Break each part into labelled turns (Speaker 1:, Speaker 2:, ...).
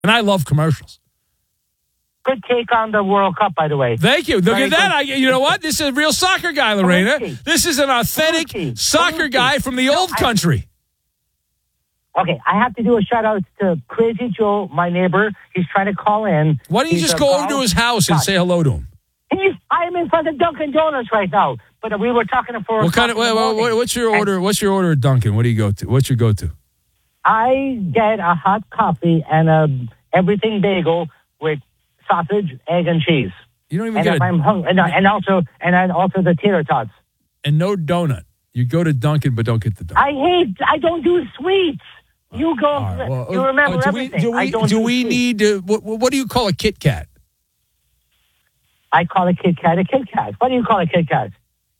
Speaker 1: And I love commercials.
Speaker 2: Good take on the World Cup, by the way.
Speaker 1: Thank you. Look at that. You know what? This is a real soccer guy, Lorena. This is an authentic soccer guy from the old country.
Speaker 2: Okay, I have to do a shout-out to Crazy Joe, my neighbor. He's trying to call in.
Speaker 1: Why don't you just go over to his house and say hello to him?
Speaker 2: I'm in front of Dunkin' Donuts right now, but we were talking for.
Speaker 1: What kind of? What's your order? What's your order at Dunkin'? What do you go to? What's your go-to?
Speaker 2: I get a hot coffee and a everything bagel with sausage, egg, and cheese.
Speaker 1: You don't even get
Speaker 2: I'm hungry, and also the tater tots.
Speaker 1: And no donut. You go to Dunkin', but don't get the donut.
Speaker 2: I don't do sweets. You go.
Speaker 1: Right, well,
Speaker 2: you remember everything.
Speaker 1: Do we need to? What do you call a Kit Kat?
Speaker 2: I call a Kit Kat a Kit Kat. What do you call a Kit Kat?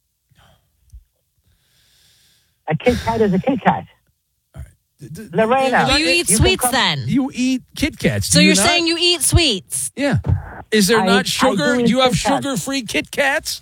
Speaker 2: A Kit Kat is a Kit Kat.
Speaker 1: All right.
Speaker 2: Lorena.
Speaker 3: Do you eat sweets then?
Speaker 1: You eat Kit Kats.
Speaker 3: So you're saying you eat sweets?
Speaker 1: Yeah. Is there not sugar? Do you have
Speaker 2: sugar-free
Speaker 1: Kit Kats?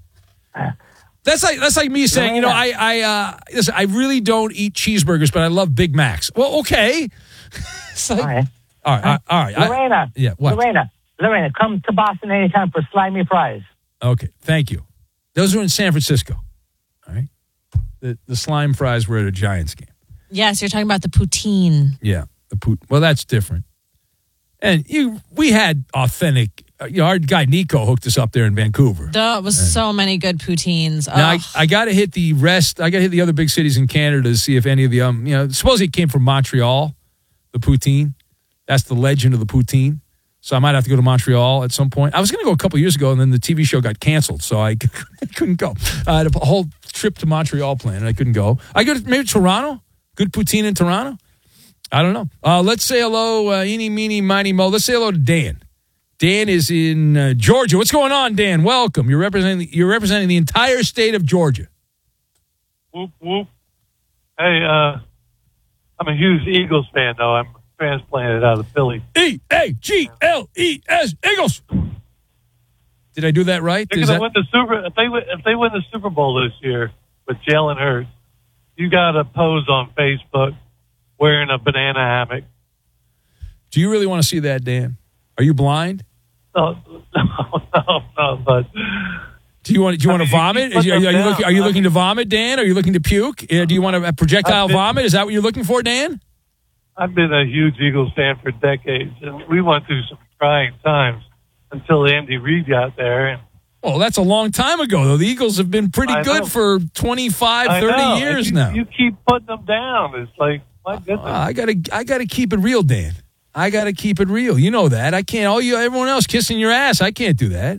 Speaker 1: That's like me saying,
Speaker 2: Lorena.
Speaker 1: listen, I really don't eat cheeseburgers, but I love Big Macs. Well, okay. All right.
Speaker 2: Lorena.
Speaker 1: What?
Speaker 2: Lorena, come to Boston anytime for slimy fries.
Speaker 1: Okay, thank you. Those are in San Francisco. All right. The slime fries were at a Giants game.
Speaker 3: Yes, you're talking about the poutine.
Speaker 1: Yeah, well, that's different. And we had authentic. Our guy Nico hooked us up there in Vancouver.
Speaker 3: There was so many good poutines.
Speaker 1: Now I got to hit the rest. I got to hit the other big cities in Canada to see if any of the supposedly it came from Montreal, the poutine. That's the legend of the poutine. So I might have to go to Montreal at some point. I was going to go a couple years ago, and then the TV show got canceled, so I couldn't go. I had a whole trip to Montreal planned, and I couldn't go. I go to maybe Toronto. Good poutine in Toronto. I don't know. Let's say hello, eeny, meeny, miny, mo. Let's say hello to Dan. Dan is in Georgia. What's going on, Dan? Welcome. You're representing the entire state of Georgia.
Speaker 4: Whoop, whoop. Hey, I'm a huge Eagles fan, though. I'm transplanted out of Philly.
Speaker 1: Eagles, Eagles. Did I do that right?
Speaker 4: They're going to win the if they win the Super Bowl this year with Jalen Hurts, you got to pose on Facebook wearing a banana hammock.
Speaker 1: Do you really want to see that, Dan? Are you blind?
Speaker 4: No, but
Speaker 1: do you want to vomit? Are you looking to vomit, Dan? Are you looking to puke? Do you want a projectile vomit? Is that what you're looking for, Dan?
Speaker 4: I've been a huge Eagles fan for decades, and we went through some trying times until Andy Reid got there.
Speaker 1: Well, that's a long time ago, though. The Eagles have been pretty good for 25, 30 years now.
Speaker 4: You keep putting them down. It's like, my goodness.
Speaker 1: I gotta keep it real, Dan. I got to keep it real. You know that. I can't. Everyone else kissing your ass. I can't do that.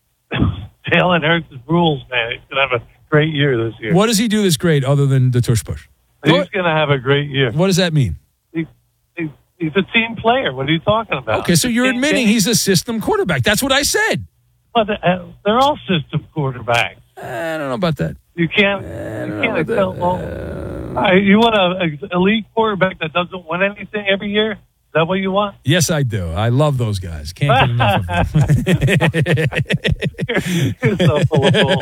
Speaker 4: Jalen Hurts' rules, man. He's going to have a great year this year.
Speaker 1: What does he do that's great other than the tush push?
Speaker 4: He's going to have a great year.
Speaker 1: What does that mean?
Speaker 4: He's a team player. What are you talking about?
Speaker 1: Okay, so you're admitting he's a system quarterback. That's what I said.
Speaker 4: But they're all system quarterbacks.
Speaker 1: I don't know about that.
Speaker 4: You can't. You want an elite quarterback that doesn't win anything every year? Is that what you want?
Speaker 1: Yes, I do. I love those guys. Can't get enough of them.
Speaker 4: You're so full of bull.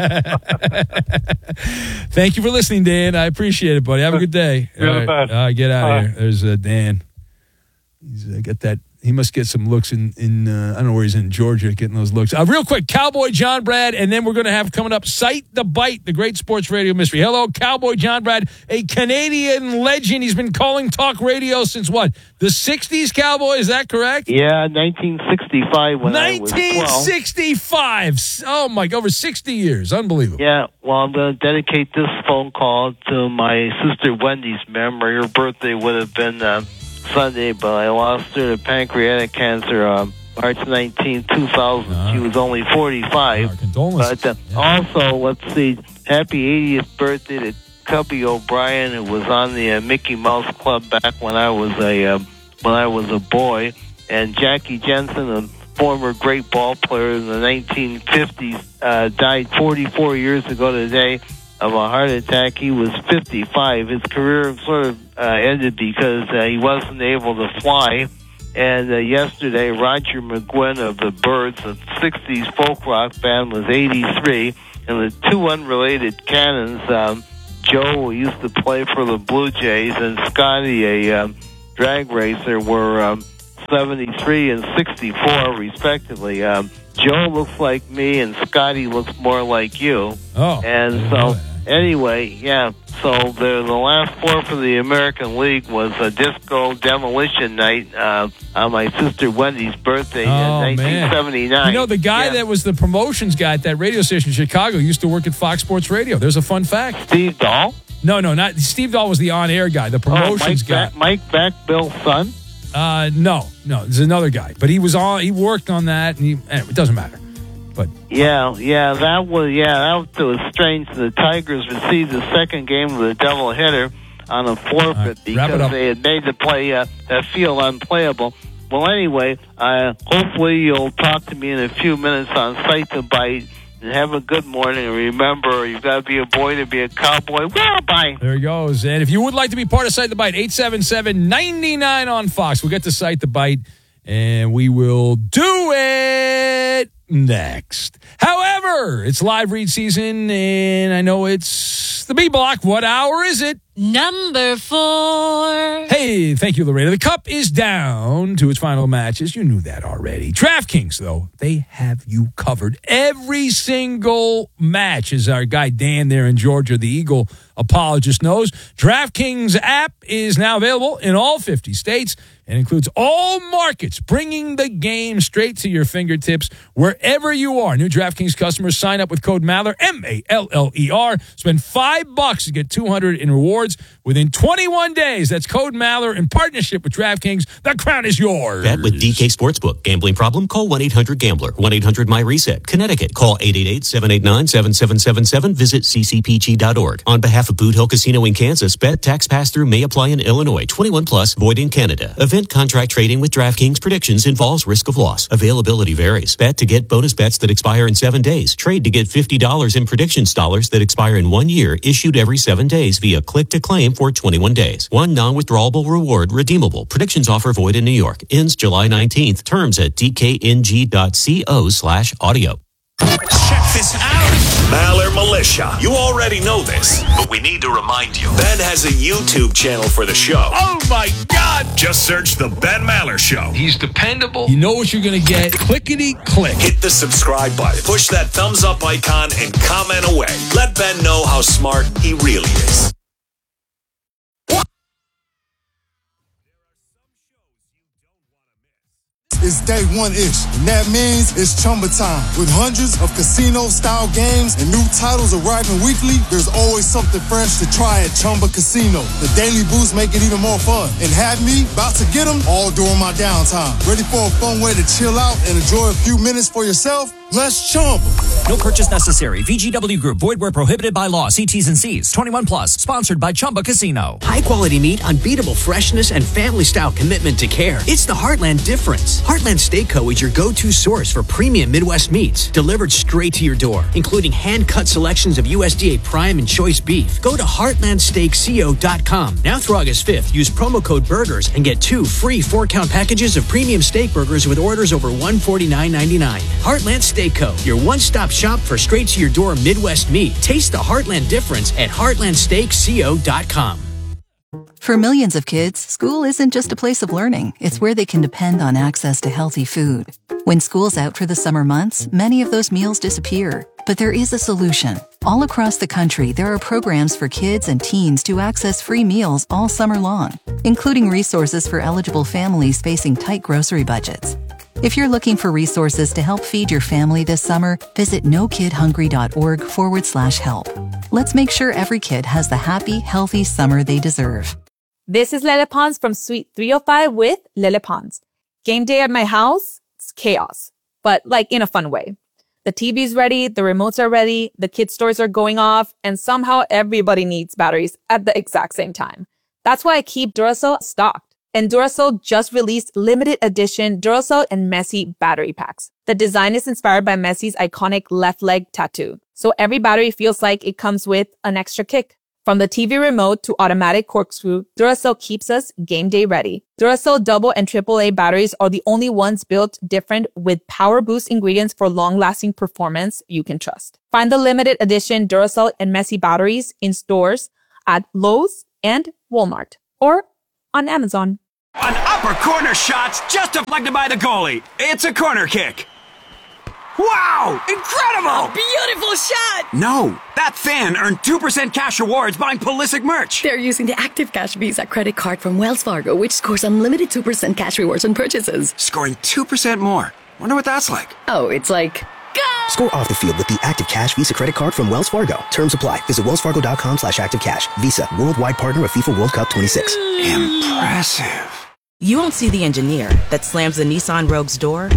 Speaker 1: Thank you for listening, Dan. I appreciate it, buddy. Have a good day.
Speaker 4: You're the best.
Speaker 1: Get out of here. There's Dan. He's got that. He must get some looks in I don't know where he's in Georgia getting those looks. Real quick, Cowboy John Brad, and then we're going to have coming up Sight the Bite, the great sports radio mystery. Hello, Cowboy John Brad, a Canadian legend. He's been calling talk radio since what? The 60s, Cowboy? Is that correct?
Speaker 5: Yeah, 1965 when I was 12.
Speaker 1: 1965. Oh, my, over 60 years. Unbelievable.
Speaker 5: Yeah, well, I'm going to dedicate this phone call to my sister Wendy's memory. Her birthday would have been Sunday, but I lost her to pancreatic cancer March 19, 2000. She was only 45.
Speaker 1: Our condolences.
Speaker 5: But also, let's see, happy 80th birthday to Cubby O'Brien, who was on the Mickey Mouse Club back when I was a boy, and Jackie Jensen, a former great ball player in the 1950s, died 44 years ago today of a heart attack. He was 55. His career sort of ended because he wasn't able to fly. And yesterday, Roger McGuinn of the Byrds, a 60s folk rock band, was 83. And the two unrelated Cannons, Joe, who used to play for the Blue Jays, and Scotty, a drag racer, were 73 and 64, respectively. Joe looks like me, and Scotty looks more like you.
Speaker 1: Oh.
Speaker 5: And so, anyway, yeah. So the last four for the American League was a disco demolition night on my sister Wendy's birthday in 1979.
Speaker 1: Man. You know, the guy that was the promotions guy at that radio station in Chicago used to work at Fox Sports Radio. There's a fun fact.
Speaker 5: Steve Dahl?
Speaker 1: No, not Steve Dahl was the on-air guy, the promotions guy.
Speaker 5: Mike Beck, Bill's son?
Speaker 1: No, there's another guy. But he worked on that, and anyway, it doesn't matter. But
Speaker 5: that was strange. The Tigers received the second game of the doubleheader on a forfeit because they had made that field unplayable. Well, anyway, hopefully you'll talk to me in a few minutes on Sight to Bite. And have a good morning. And remember, you've got to be a boy to be a cowboy. Well, bye.
Speaker 1: There he goes. And if you would like to be part of Sight the Bite, 877-99 on Fox. We'll get to Sight the Bite, and we will do it next. However, it's live read season, and I know it's the B Block. What hour is it?
Speaker 3: Number 4.
Speaker 1: Hey, thank you, Loretta. The Cup is down to its final matches. You knew that already. DraftKings, though, they have you covered. Every single match, as our guy Dan there in Georgia, the Eagle apologist, knows. DraftKings app is now available in all 50 states and includes all markets, bringing the game straight to your fingertips wherever you are. New DraftKings customers sign up with code Maller, M-A-L-L-E-R. Spend $5 to get $200 in rewards within 21 days. That's code Maller in partnership with DraftKings. The crown is yours.
Speaker 6: Bet with DK Sportsbook. Gambling problem? Call 1-800-GAMBLER. 1-800-MY-RESET. Connecticut. Call 888-789-7777. Visit ccpg.org. On behalf of Boot Hill Casino in Kansas, bet tax pass-through may apply in Illinois. 21 plus. Void in Canada. Event contract trading with DraftKings predictions involves risk of loss. Availability varies. Bet to get bonus bets that expire in 7 days. Trade to get $50 in predictions dollars that expire in 1 year, issued every 7 days via click to claim for 21 days. One non-withdrawable reward redeemable. Predictions offer void in New York. Ends July 19th. Terms at dkng.co/audio.
Speaker 7: Check this out. Maller Militia. You already know this, but we need to remind you. Ben has a YouTube channel for the show.
Speaker 1: Oh, my God.
Speaker 7: Just search The Ben Maller Show.
Speaker 1: He's dependable. You know what you're going to get. Clickety-click.
Speaker 7: Hit the subscribe button. Push that thumbs up icon and comment away. Let Ben know how smart he really is.
Speaker 8: It's day one-ish, and that means it's Chumba time. With hundreds of casino-style games and new titles arriving weekly, there's always something fresh to try at Chumba Casino. The daily boosts make it even more fun. And have me about to get them all during my downtime. Ready for a fun way to chill out and enjoy a few minutes for yourself? Let's Chumba.
Speaker 9: No purchase necessary. VGW Group. Void where prohibited by law. See T's and C's. 21 plus. Sponsored by Chumba Casino.
Speaker 10: High quality meat, unbeatable freshness, and family style commitment to care. It's the Heartland difference. Heartland Steak Co. is your go-to source for premium Midwest meats, delivered straight to your door, including hand-cut selections of USDA Prime and Choice beef. Go to heartlandsteakco.com. Now through August 5th, use promo code BURGERS and get 2 free 4-count packages of premium steak burgers with orders over $149.99. Heartland Steak Co., your one-stop shop for straight-to-your-door Midwest meat. Taste the Heartland difference at heartlandsteakco.com.
Speaker 11: For millions of kids, school isn't just a place of learning. It's where they can depend on access to healthy food. When school's out for the summer months, many of those meals disappear. But there is a solution. All across the country, there are programs for kids and teens to access free meals all summer long, including resources for eligible families facing tight grocery budgets. If you're looking for resources to help feed your family this summer, visit nokidhungry.org/help. Let's make sure every kid has the happy, healthy summer they deserve.
Speaker 12: This is Lele Pons from Suite 305 with Lele Pons. Game day at my house, it's chaos, but like in a fun way. The TV's ready, the remotes are ready, the kids' toys are going off, and somehow everybody needs batteries at the exact same time. That's why I keep Duracell stocked. And Duracell just released limited edition Duracell and Messi battery packs. The design is inspired by Messi's iconic left leg tattoo. So every battery feels like it comes with an extra kick. From the TV remote to automatic corkscrew, Duracell keeps us game day ready. Duracell double and AAA batteries are the only ones built different with power boost ingredients for long-lasting performance you can trust. Find the limited edition Duracell and Messi batteries in stores at Lowe's and Walmart or on Amazon.
Speaker 13: An upper corner shot's just deflected by the goalie. It's a corner kick. Wow! Incredible!
Speaker 14: Beautiful shot!
Speaker 13: No, that fan earned 2% cash rewards buying Pulisic merch.
Speaker 14: They're using the Active Cash Visa credit card from Wells Fargo, which scores unlimited 2% cash rewards on purchases.
Speaker 13: Scoring 2% more. Wonder what that's like.
Speaker 14: Oh, it's like... Go!
Speaker 15: Score off the field with the Active Cash Visa credit card from Wells Fargo. Terms apply. Visit wellsfargo.com/activecash. Visa, worldwide partner of FIFA World Cup 26.
Speaker 13: Impressive.
Speaker 16: You won't see the engineer that slams the Nissan Rogue's door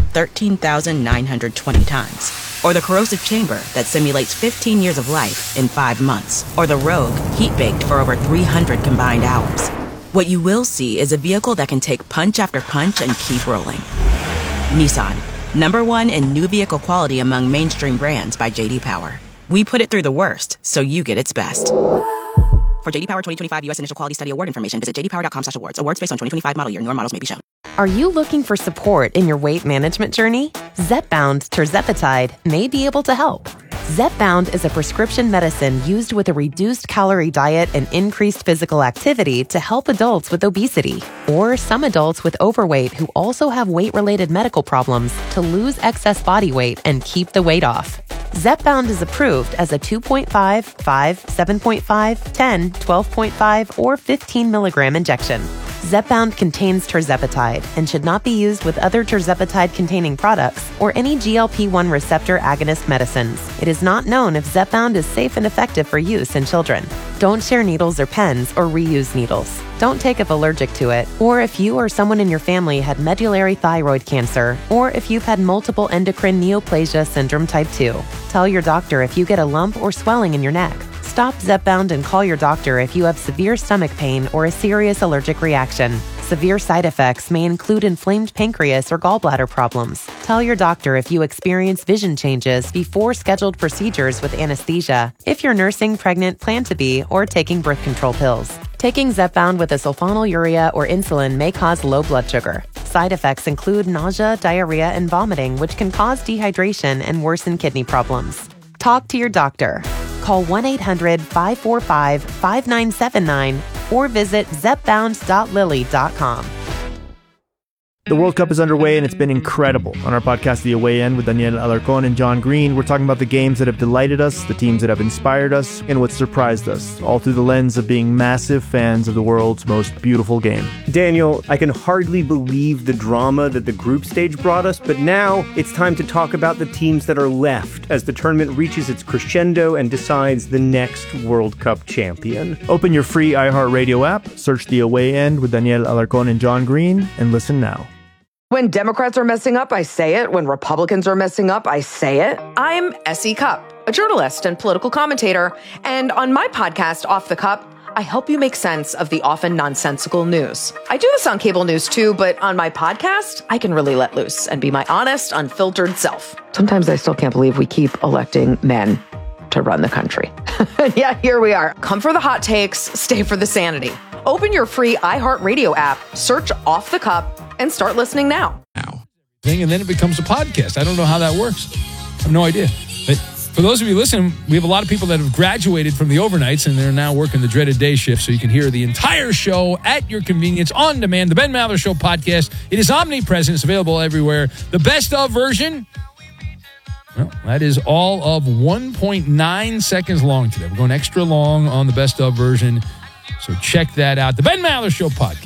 Speaker 16: 13,920 times. Or the corrosive chamber that simulates 15 years of life in 5 months. Or the Rogue heat-baked for over 300 combined hours. What you will see is a vehicle that can take punch after punch and keep rolling. Nissan, #1 in new vehicle quality among mainstream brands by J.D. Power. We put it through the worst, so you get its best. For J.D. Power 2025 U.S. Initial Quality Study Award information, visit jdpower.com/awards. Awards based on 2025 model year. Newer models may be shown.
Speaker 17: Are you looking for support in your weight management journey? Zepbound tirzepatide may be able to help. Zepbound is a prescription medicine used with a reduced calorie diet and increased physical activity to help adults with obesity, or some adults with overweight who also have weight-related medical problems to lose excess body weight and keep the weight off. Zepbound is approved as a 2.5, 5, 7.5, 10, 12.5, or 15 milligram injection. Zepbound contains tirzepatide and should not be used with other tirzepatide-containing products or any GLP-1 receptor agonist medicines. It is not known if Zepbound is safe and effective for use in children. Don't share needles or pens or reuse needles. Don't take if allergic to it, or if you or someone in your family had medullary thyroid cancer, or if you've had multiple endocrine neoplasia syndrome type 2. Tell your doctor if you get a lump or swelling in your neck. Stop Zepbound and call your doctor if you have severe stomach pain or a serious allergic reaction. Severe side effects may include inflamed pancreas or gallbladder problems. Tell your doctor if you experience vision changes before scheduled procedures with anesthesia, if you're nursing, pregnant, plan to be, or taking birth control pills. Taking Zepbound with a sulfonylurea or insulin may cause low blood sugar. Side effects include nausea, diarrhea, and vomiting, which can cause dehydration and worsen kidney problems. Talk to your doctor. Call 1-800-545-5979 or visit zepbound.lily.com.
Speaker 18: The World Cup is underway and it's been incredible. On our podcast, The Away End, with Daniel Alarcón and John Green, we're talking about the games that have delighted us, the teams that have inspired us, and what surprised us, all through the lens of being massive fans of the world's most beautiful game.
Speaker 19: Daniel, I can hardly believe the drama that the group stage brought us, but now it's time to talk about the teams that are left as the tournament reaches its crescendo and decides the next World Cup champion.
Speaker 18: Open your free iHeartRadio app, search The Away End with Daniel Alarcón and John Green, and listen now.
Speaker 20: When Democrats are messing up, I say it. When Republicans are messing up, I say it. I'm S.E. Cupp, a journalist and political commentator. And on my podcast, Off the Cup, I help you make sense of the often nonsensical news. I do this on cable news too, but on my podcast, I can really let loose and be my honest, unfiltered self. Sometimes I still can't believe we keep electing men to run the country. Yeah, here we are. Come for the hot takes, stay for the sanity. Open your free iHeartRadio app, search Off the Cup, and start listening now.
Speaker 1: And then it becomes a podcast. I don't know how that works. I have no idea. But for those of you listening, we have a lot of people that have graduated from the overnights and they're now working the dreaded day shift, so you can hear the entire show at your convenience on demand. The Ben Maller Show podcast. It is omnipresent. It's available everywhere. The best of version, well, that is all of 1.9 seconds long today. We're going extra long on the best of version, so check that out. The Ben Maller Show podcast.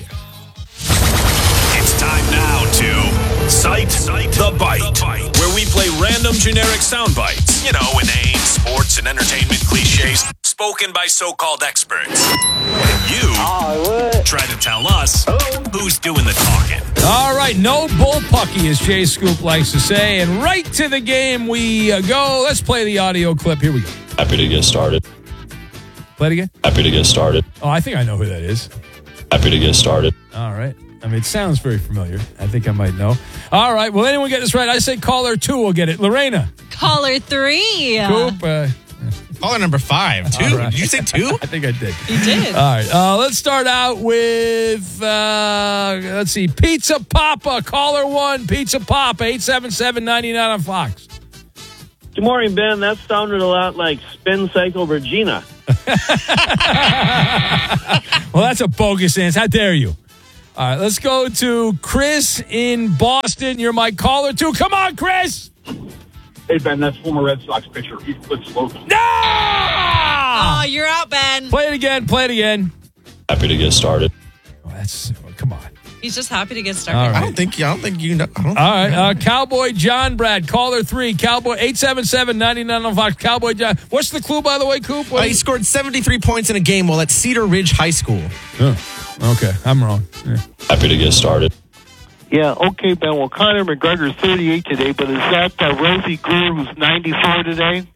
Speaker 7: It's time now to Cite the Bite, where we play random generic sound bites. You know, inane sports and entertainment cliches spoken by so-called experts. And you try to tell us who's doing the talking.
Speaker 1: All right, no bullpucky, as Jay Scoop likes to say. And right to the game we go. Let's play the audio clip. Here we go.
Speaker 21: Happy to get started.
Speaker 1: Play it again?
Speaker 21: Happy to get started.
Speaker 1: Oh, I think I know who that is.
Speaker 21: Happy to get started.
Speaker 1: All right. I mean, it sounds very familiar. I think I might know. All right. Will anyone get this right? I say caller 2 will get it. Lorena.
Speaker 3: Caller 3.
Speaker 1: Coop.
Speaker 22: Caller number 5. 2?
Speaker 1: Right.
Speaker 22: Did you say 2?
Speaker 1: I think I did.
Speaker 3: You did.
Speaker 1: All right. Let's start out with, let's see, Pizza Papa. Caller 1, Pizza Papa, 877-99 on Fox.
Speaker 23: Good morning, Ben. That sounded a lot like Spin Cycle Regina.
Speaker 1: Well, that's a bogus answer. How dare you? All right, let's go to Chris in Boston. You're my caller, too. Come on, Chris.
Speaker 2: Hey, Ben, that's former Red Sox pitcher Heathcliff Slocum.
Speaker 1: No!
Speaker 3: Oh, you're out, Ben.
Speaker 1: Play it again.
Speaker 21: Happy to get started.
Speaker 1: Come on.
Speaker 3: He's just happy to get started.
Speaker 1: All right.
Speaker 22: I don't think you know.
Speaker 1: All right, Cowboy John Brad, caller 3, Cowboy 877-9905, Cowboy John. What's the clue, by the way, Coop?
Speaker 22: He scored 73 points in a game while at Cedar Ridge High School.
Speaker 1: Okay, I'm wrong. Yeah.
Speaker 21: Happy to get started.
Speaker 23: Yeah, okay, Ben. Well, Conor McGregor's 38 today, but is that Rosie Greer who's 94 today?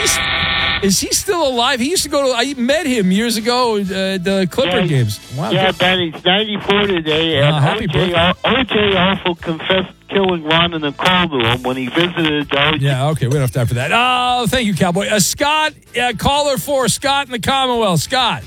Speaker 1: Is he still alive? He used to go to. I met him years ago at the Clipper games. Wow.
Speaker 23: Yeah, Ben, he's 94 today, and OJ also confessed killing Ron and Nicole to him when he visited.
Speaker 1: Yeah, okay, we don't have time for that. Oh, thank you, Cowboy. Scott, caller 4, Scott in the Commonwealth. Scott.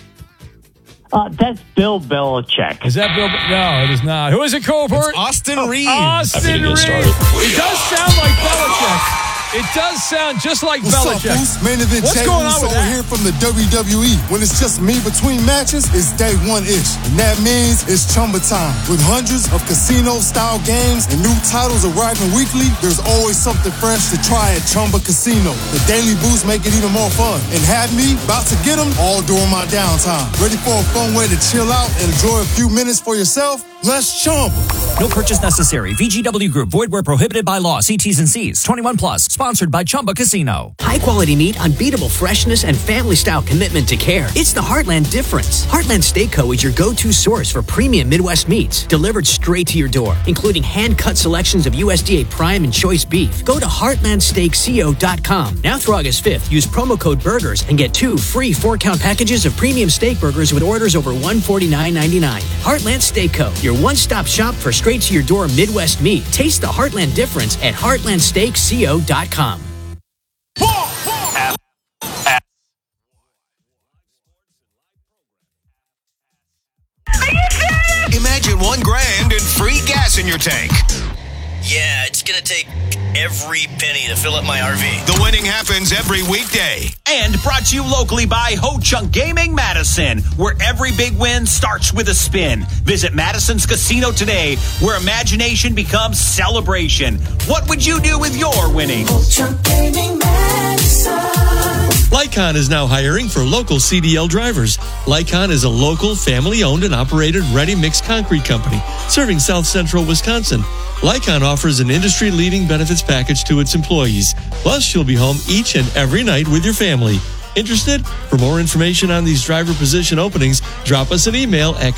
Speaker 23: That's Bill Belichick.
Speaker 1: Is that Bill? No, it is not. Who is it, Cooper?
Speaker 22: It's Austin Reeves.
Speaker 1: Austin Reeves. It does sound like Belichick. It does sound just like
Speaker 8: What's
Speaker 1: Belichick.
Speaker 8: up, Bruce? Main event
Speaker 1: What's going on with
Speaker 8: over
Speaker 1: that?
Speaker 8: here from the WWE. When it's just me between matches, it's day one-ish. And that means it's Chumba time. With hundreds of casino-style games and new titles arriving weekly, there's always something fresh to try at Chumba Casino. The daily boosts make it even more fun. And have me about to get them all during my downtime. Ready for a fun way to chill out and enjoy a few minutes for yourself? Let's Chumba.
Speaker 9: No purchase necessary. VGW Group. Void where prohibited by law. See T's and C's. 21 plus. Sponsored by Chumba Casino.
Speaker 10: High quality meat, unbeatable freshness, and family style commitment to care. It's the Heartland difference. Heartland Steak Co. is your go-to source for premium Midwest meats, delivered straight to your door, including hand-cut selections of USDA Prime and Choice beef. Go to heartlandsteakco.com. Now through August 5th, use promo code BURGERS and get 2 free 4-count packages of premium steak burgers with orders over $149.99. Heartland Steak Co. Your one-stop shop for straight-to-your-door Midwest meat. Taste the Heartland difference at heartlandsteakco.com.
Speaker 7: Imagine $1,000 and free gas in your tank.
Speaker 4: Yeah, it's gonna take every penny to fill up my RV.
Speaker 7: The winning happens every weekday.
Speaker 13: And brought to you locally by Ho Chunk Gaming Madison, where every big win starts with a spin. Visit Madison's Casino today, where imagination becomes celebration. What would you do with your winnings?
Speaker 5: Ho Chunk Gaming Madison. Lycon is now hiring for local CDL drivers. Lycon is a local, family-owned and operated ready-mix concrete company serving South Central Wisconsin. Lycon offers an industry-leading benefits package to its employees. Plus, you'll be home each and every night with your family. Interested? For more information on these driver position openings, drop us an email at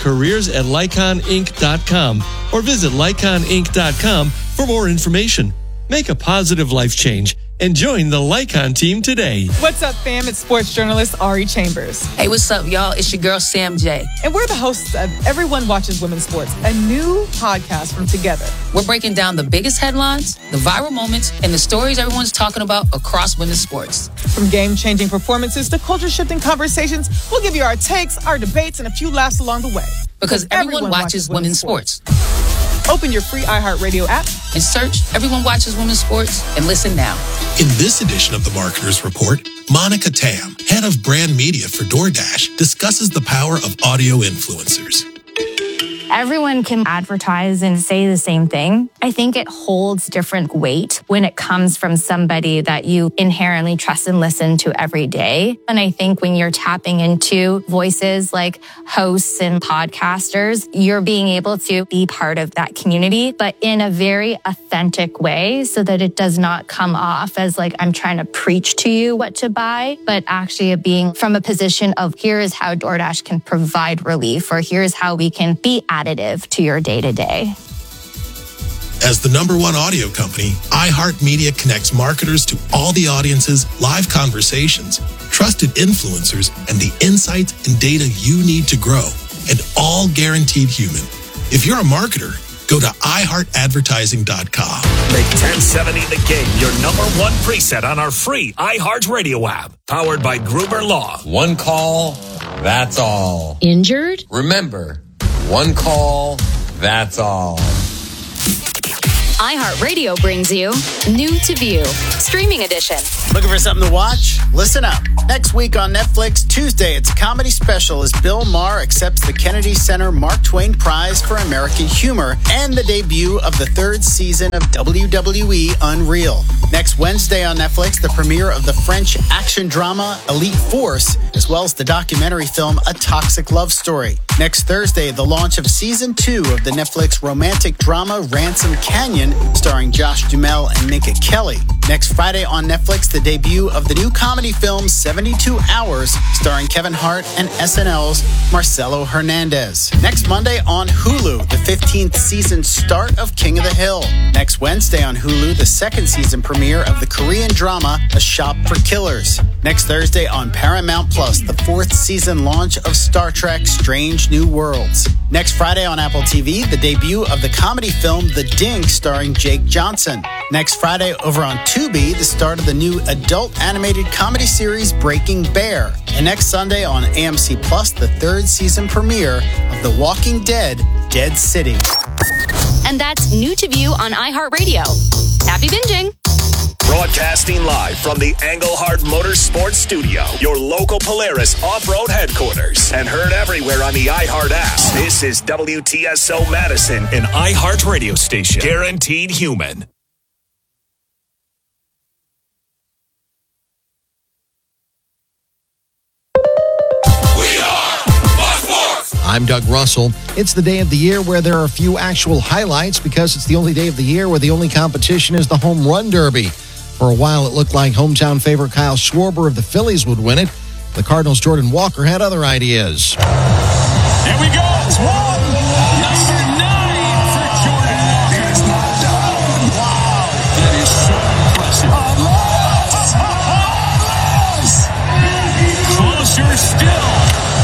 Speaker 5: careers@lyconinc.com or visit lyconinc.com for more information. Make a positive life change and join the Lycon team today.
Speaker 24: What's up, fam? It's sports journalist Ari Chambers.
Speaker 25: Hey, what's up, y'all? It's your girl, Sam J.
Speaker 24: And we're the hosts of Everyone Watches Women's Sports, a new podcast from Together.
Speaker 25: We're breaking down the biggest headlines, the viral moments, and the stories everyone's talking about across women's sports.
Speaker 24: From game-changing performances to culture-shifting conversations, we'll give you our takes, our debates, and a few laughs along the way.
Speaker 25: Because everyone watches women's sports.
Speaker 24: Open your free iHeartRadio app
Speaker 25: and search Everyone Watches Women's Sports and listen now.
Speaker 26: In this edition of the Marketer's Report, Monica Tam, head of brand media for DoorDash, discusses the power of audio influencers.
Speaker 27: Everyone can advertise and say the same thing. I think it holds different weight when it comes from somebody that you inherently trust and listen to every day. And I think when you're tapping into voices like hosts and podcasters, you're being able to be part of that community, but in a very authentic way so that it does not come off as like I'm trying to preach to you what to buy, but actually being from a position of here is how DoorDash can provide relief, or here's how we can be additive to your day-to-day.
Speaker 26: As the #1 audio company, iHeartMedia connects marketers to all the audiences, live conversations, trusted influencers, and the insights and data you need to grow, and all guaranteed human. If you're a marketer, go to iHeartAdvertising.com.
Speaker 7: Make 1070 The Game your #1 preset on our free iHeartRadio app, powered by Gruber Law.
Speaker 28: One call, that's all.
Speaker 27: Injured?
Speaker 28: Remember, one call, that's all.
Speaker 25: iHeartRadio brings you New to View, Streaming Edition.
Speaker 6: Looking for something to watch? Listen up. Next week on Netflix, Tuesday, it's a comedy special as Bill Maher accepts the Kennedy Center Mark Twain Prize for American Humor and the debut of the 3rd season of WWE Unreal. Next Wednesday on Netflix, the premiere of the French action drama Elite Force, as well as the documentary film A Toxic Love Story. Next Thursday, the launch of Season 2 of the Netflix romantic drama Ransom Canyon, starring Josh Duhamel and Minka Kelly. Next Friday on Netflix, the debut of the new comedy film 72 Hours, starring Kevin Hart and SNL's Marcelo Hernandez. Next Monday on Hulu, the 15th season start of King of the Hill. Next Wednesday on Hulu, the 2nd season premiere of the Korean drama A Shop for Killers. Next Thursday on Paramount Plus, the 4th season launch of Star Trek Strange New Worlds. Next Friday on Apple TV, the debut of the comedy film The Dink, starring Jake Johnson. Next Friday over on Tubi, the start of the new adult animated comedy series Breaking Bear. And next Sunday on AMC Plus, the 3rd season premiere of The Walking Dead, Dead City.
Speaker 25: And that's New to View on iHeartRadio. Happy binging.
Speaker 7: Broadcasting live from the Engelhart Motorsports Studio, your local Polaris off-road headquarters, and heard everywhere on the iHeart app. This is WTSO Madison, an iHeart radio station. Guaranteed human.
Speaker 22: I'm Doug Russell. It's the day of the year where there are a few actual highlights because it's the only day of the year where the only competition is the Home Run Derby. For a while, it looked like hometown favorite Kyle Schwarber of the Phillies would win it. The Cardinals' Jordan Walker had other ideas.
Speaker 11: Here we go. It's one. Number 9 for Jordan Walker. It's not done. Wow. That is so impressive. Closer still.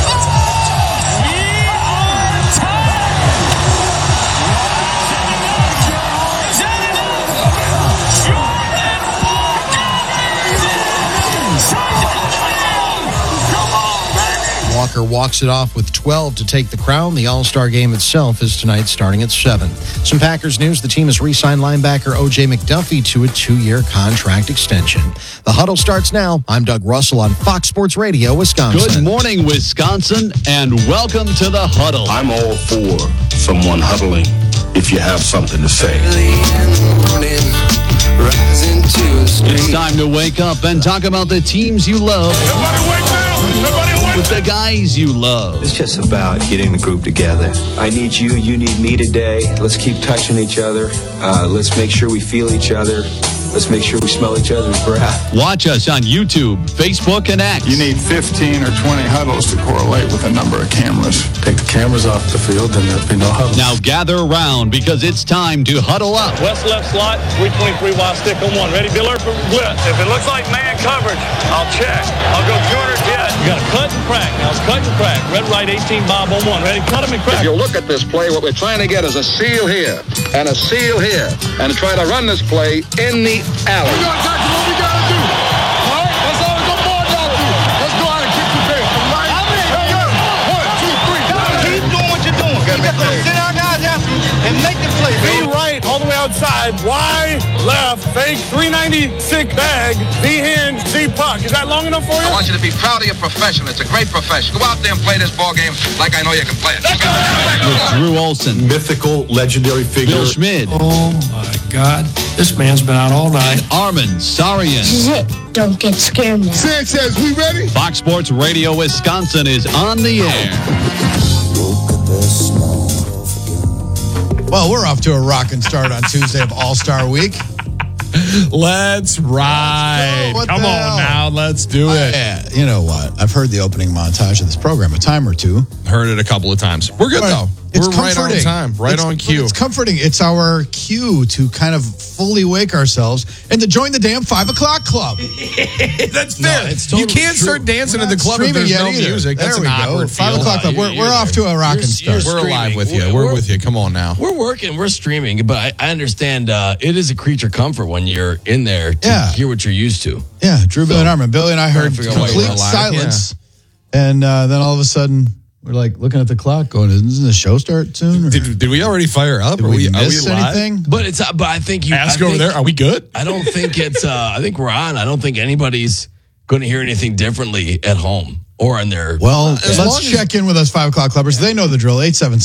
Speaker 22: Walker walks it off with 12 to take the crown. The All-Star game itself is tonight starting at 7. Some Packers news. The team has re-signed linebacker O.J. McDuffie to a 2-year contract extension. The Huddle starts now. I'm Doug Russell on Fox Sports Radio, Wisconsin.
Speaker 12: Good morning, Wisconsin, and welcome to the Huddle.
Speaker 14: I'm all for someone huddling if you have something to say.
Speaker 12: It's time to wake up and talk about the teams you love.
Speaker 11: Somebody wake up!
Speaker 12: With the guys you love.
Speaker 15: It's just about getting the group together. I need you, you need me today. Let's keep touching each other. Let's make sure we feel each other. Let's make sure we smell each other's breath.
Speaker 12: Watch us on YouTube, Facebook, and X.
Speaker 16: You need 15 or 20 huddles to correlate with a number of cameras. Take the cameras off the field, then there'll be no huddles.
Speaker 12: Now gather around because it's time to huddle up.
Speaker 17: West left slot, 323 wide stick on 1. Ready, Diller for blitz. If it looks like man coverage, I'll check. I'll go corner, jet. You got to cut and crack. Now it's cut and crack. Red, right, 18, Bob on 1. Ready, cut him and crack.
Speaker 19: If you look at this play, what we're trying to get is a seal here and a seal here and try to run this play in the alley.
Speaker 16: We're going to tackle what we got to do. All right? That's all the board got to do. Let's go out and kick the bait. Right? Hey, 1, 2, 3. Keep doing what you're doing. Keep send our guys after you and make the play.
Speaker 17: V right, all the way outside. Y left, fake, 396 bag, V hinge, Z puck. Is that long enough for you?
Speaker 19: I want you to be proud of your profession. It's a great profession. Go out there and play this ball game like I know you can play it.
Speaker 12: With Drew Olson,
Speaker 14: mythical, legendary figure.
Speaker 12: Bill Schmid.
Speaker 29: Oh, my God. This man's been out all night.
Speaker 12: Armin Sarian.
Speaker 30: This is it. Don't get scared now.
Speaker 16: Sanchez, we ready?
Speaker 12: Fox Sports Radio Wisconsin is on the air.
Speaker 31: Well, we're off to a rocking start on Tuesday of All-Star Week.
Speaker 1: Let's ride. Come on now. Let's do it.
Speaker 31: Yeah, you know what? I've heard the opening montage of this program a time or two.
Speaker 22: Heard it a couple of times. We're good, though.
Speaker 31: It's
Speaker 22: We're
Speaker 31: comforting.
Speaker 22: right on time, right on cue.
Speaker 31: It's comforting. It's our cue to kind of fully wake ourselves and to join the damn 5 o'clock club.
Speaker 22: That's fair.
Speaker 31: No, it's totally
Speaker 22: you can't start dancing in the club if there's no music. That's
Speaker 31: there we
Speaker 22: an
Speaker 31: go.
Speaker 22: awkward
Speaker 31: 5
Speaker 22: feel.
Speaker 31: o'clock club. We're off to a rocking start.
Speaker 22: We're alive with you. We're with you. Come on now.
Speaker 29: We're working. We're streaming. But I understand it is a creature comfort when you're in there to hear what you're used to.
Speaker 31: Yeah, Drew, Billy, and Armin. Billy and I heard complete silence. Yeah. And then all of a sudden, We're like looking at the clock going, doesn't the show start soon?
Speaker 2: Did we already fire up?
Speaker 31: Did we
Speaker 2: miss
Speaker 31: live? Anything?
Speaker 29: But I think you
Speaker 2: ask over there. Are we good?
Speaker 29: I don't think it's. I think we're on. I don't think anybody's going to hear anything differently at home or in their.
Speaker 31: Well, let's check in with us 5 o'clock clubbers. They know the drill.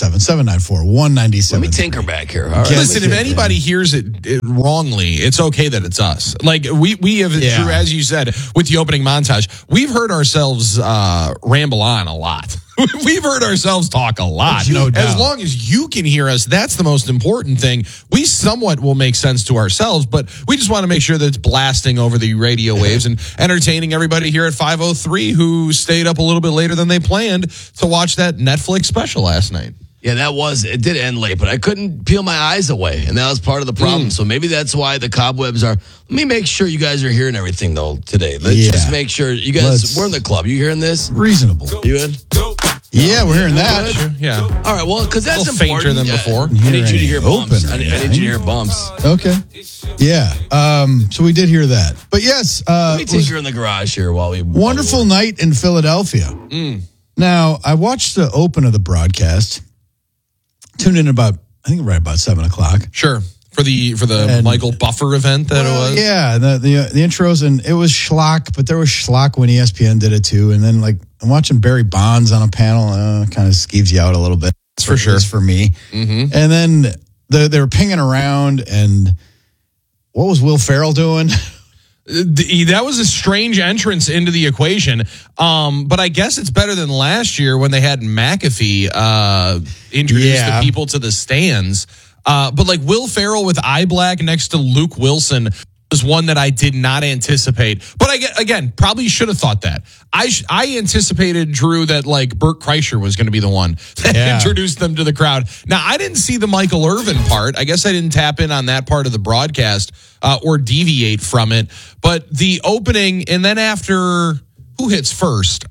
Speaker 31: 877-794-197.
Speaker 29: Let me tinker back here. All right.
Speaker 2: Listen, if anybody hears it wrongly, it's okay that it's us. Like we have, as you said, with the opening montage, we've heard ourselves ramble on a lot. We've heard ourselves talk a lot.
Speaker 31: No doubt.
Speaker 2: As long as you can hear us, that's the most important thing. We somewhat will make sense to ourselves, but we just want to make sure that it's blasting over the radio waves and entertaining everybody here at 503 who stayed up a little bit later than they planned to watch that Netflix special last night.
Speaker 29: Yeah, it did end late, but I couldn't peel my eyes away, and that was part of the problem. So maybe that's why the cobwebs are. Let me make sure you guys are hearing everything, though, today. Let's just make sure you guys, we're in the club. You hearing this?
Speaker 31: Reasonable.
Speaker 29: You in?
Speaker 31: Yeah, we're hearing that.
Speaker 2: Yeah.
Speaker 29: All right, well, because that's
Speaker 2: a little
Speaker 29: important.
Speaker 2: fainter than before.
Speaker 29: I need you to hear bumps. I need you to hear bumps.
Speaker 31: Okay. Yeah. So we did hear that. But yes.
Speaker 29: Let me tinker in the garage here while we.
Speaker 31: Wonderful night in Philadelphia. Now, I watched the open of the broadcast. Tuned in right about 7 o'clock.
Speaker 2: Sure. For the Michael Buffer event that it was.
Speaker 31: Yeah, the intros, and it was schlock, but there was schlock when ESPN did it too. And then like I'm watching Barry Bonds on a panel, kind of skeeves you out a little bit.
Speaker 2: That's for sure.
Speaker 31: For me.
Speaker 2: Mm-hmm.
Speaker 31: And then they were pinging around, and what was Will Ferrell doing?
Speaker 2: That was a strange entrance into the equation. But I guess it's better than last year when they had McAfee introduce the people to the stands. But like Will Ferrell with eye black next to Luke Wilson was one that I did not anticipate. But again, probably should have thought that. I anticipated, Drew, that like Bert Kreischer was going to be the one that introduced them to the crowd. Now, I didn't see the Michael Irvin part. I guess I didn't tap in on that part of the broadcast or deviate from it. But the opening, and then after, who hits first?